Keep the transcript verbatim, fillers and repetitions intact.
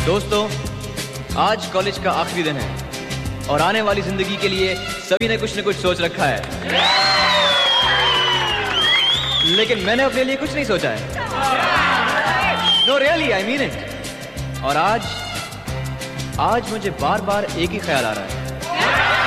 दोस्तों, आज कॉलेज का आखिरी दिन है और आने वाली जिंदगी के लिए सभी ने कुछ न कुछ सोच रखा है, लेकिन मैंने अपने लिए कुछ नहीं सोचा है। No really, I mean it. और आज आज मुझे बार बार एक ही ख्याल आ रहा है।